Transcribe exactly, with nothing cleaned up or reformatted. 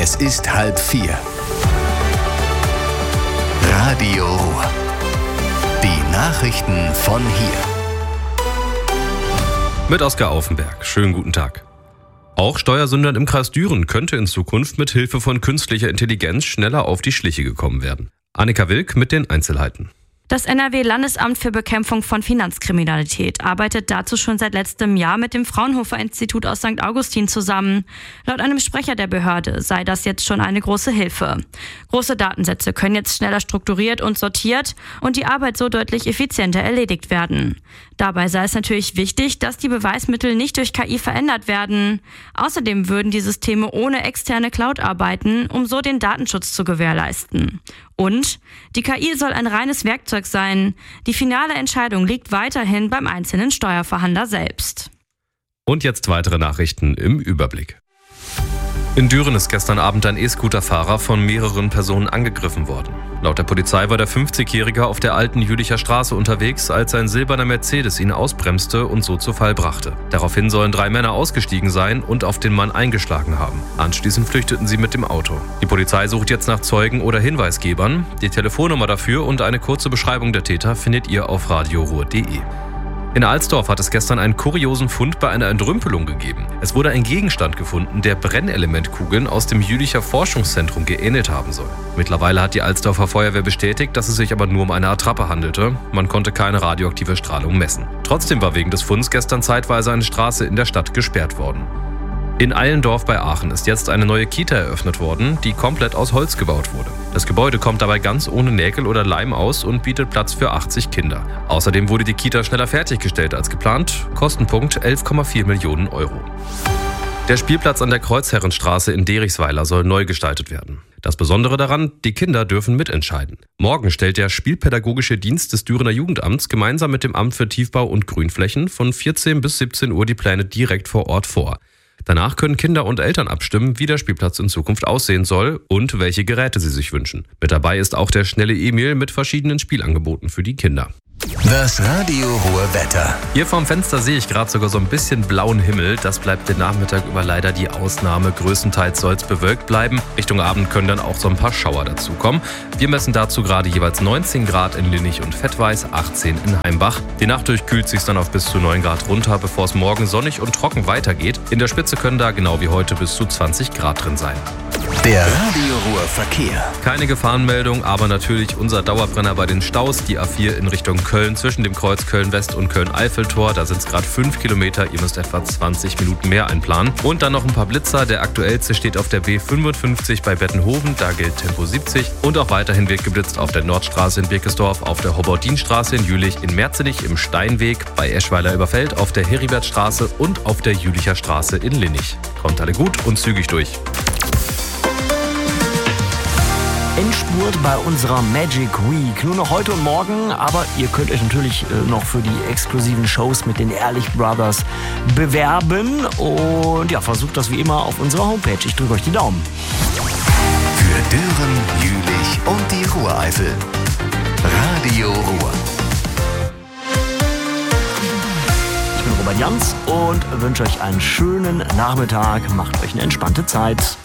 Es ist halb vier. Radio Ruhr. Die Nachrichten von hier. Mit Oskar Aufenberg. Schönen guten Tag. Auch Steuersündern im Kreis Düren könnte in Zukunft mit Hilfe von künstlicher Intelligenz schneller auf die Schliche gekommen werden. Annika Wilk mit den Einzelheiten. Das N R W-Landesamt für Bekämpfung von Finanzkriminalität arbeitet dazu schon seit letztem Jahr mit dem Fraunhofer-Institut aus Sankt Augustin zusammen. Laut einem Sprecher der Behörde sei das jetzt schon eine große Hilfe. Große Datensätze können jetzt schneller strukturiert und sortiert und die Arbeit so deutlich effizienter erledigt werden. Dabei sei es natürlich wichtig, dass die Beweismittel nicht durch K I verändert werden. Außerdem würden die Systeme ohne externe Cloud arbeiten, um so den Datenschutz zu gewährleisten. Und die K I soll ein reines Werkzeug sein. Die finale Entscheidung liegt weiterhin beim einzelnen Steuerverhandler selbst. Und jetzt weitere Nachrichten im Überblick. In Düren ist gestern Abend ein E-Scooter-Fahrer von mehreren Personen angegriffen worden. Laut der Polizei war der fünfzigjährige auf der alten Jülicher Straße unterwegs, als ein silberner Mercedes ihn ausbremste und so zu Fall brachte. Daraufhin sollen drei Männer ausgestiegen sein und auf den Mann eingeschlagen haben. Anschließend flüchteten sie mit dem Auto. Die Polizei sucht jetzt nach Zeugen oder Hinweisgebern. Die Telefonnummer dafür und eine kurze Beschreibung der Täter findet ihr auf radioruhr punkt de. In Alsdorf hat es gestern einen kuriosen Fund bei einer Entrümpelung gegeben. Es wurde ein Gegenstand gefunden, der Brennelementkugeln aus dem Jülicher Forschungszentrum geähnelt haben soll. Mittlerweile hat die Alsdorfer Feuerwehr bestätigt, dass es sich aber nur um eine Attrappe handelte. Man konnte keine radioaktive Strahlung messen. Trotzdem war wegen des Funds gestern zeitweise eine Straße in der Stadt gesperrt worden. In Eilendorf bei Aachen ist jetzt eine neue Kita eröffnet worden, die komplett aus Holz gebaut wurde. Das Gebäude kommt dabei ganz ohne Nägel oder Leim aus und bietet Platz für achtzig Kinder. Außerdem wurde die Kita schneller fertiggestellt als geplant. Kostenpunkt elf Komma vier Millionen Euro. Der Spielplatz an der Kreuzherrenstraße in Derichsweiler soll neu gestaltet werden. Das Besondere daran, die Kinder dürfen mitentscheiden. Morgen stellt der Spielpädagogische Dienst des Dürener Jugendamts gemeinsam mit dem Amt für Tiefbau und Grünflächen von vierzehn bis siebzehn Uhr die Pläne direkt vor Ort vor. Danach können Kinder und Eltern abstimmen, wie der Spielplatz in Zukunft aussehen soll und welche Geräte sie sich wünschen. Mit dabei ist auch der schnelle Emil mit verschiedenen Spielangeboten für die Kinder. Das Radio Ruhr Wetter. Hier vorm Fenster sehe ich gerade sogar so ein bisschen blauen Himmel. Das bleibt den Nachmittag über leider die Ausnahme. Größtenteils soll es bewölkt bleiben. Richtung Abend können dann auch so ein paar Schauer dazukommen. Wir messen dazu gerade jeweils neunzehn Grad in Linnich und Fettweiß, achtzehn in Heimbach. Die Nacht durch kühlt sich dann auf bis zu neun Grad runter, bevor es morgen sonnig und trocken weitergeht. In der Spitze können da genau wie heute bis zu zwanzig Grad drin sein. Der Radio Ruhr Verkehr. Keine Gefahrenmeldung, aber natürlich unser Dauerbrenner bei den Staus. Die A vier in Richtung Köln zwischen dem Kreuz Köln-West und Köln-Eiffeltor. Da sind es gerade fünf Kilometer. Ihr müsst etwa zwanzig Minuten mehr einplanen. Und dann noch ein paar Blitzer. Der aktuellste steht auf der B fünfundfünfzig bei Bettenhoven. Da gilt Tempo siebzig. Und auch weiterhin wird geblitzt auf der Nordstraße in Birkesdorf, auf der Hobbordinstraße in Jülich, in Merzenich im Steinweg, bei Eschweiler-Überfeld, auf der Heribertstraße und auf der Jülicher Straße in Linnich. Kommt alle gut und zügig durch. Endspurt bei unserer Magic Week. Nur noch heute und morgen, aber ihr könnt euch natürlich noch für die exklusiven Shows mit den Ehrlich Brothers bewerben. Und ja, versucht das wie immer auf unserer Homepage. Ich drücke euch die Daumen. Für Düren, Jülich und die Ruhreifel. Radio Ruhr. Ich bin Robert Jans und wünsche euch einen schönen Nachmittag. Macht euch eine entspannte Zeit.